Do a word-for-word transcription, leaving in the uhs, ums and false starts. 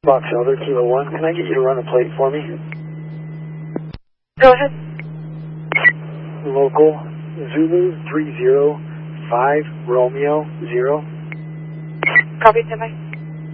Box Elder, Kilo one, can I get you to run a plate for me? Go ahead. Local, Zulu three zero five Romeo zero. Copy, standby.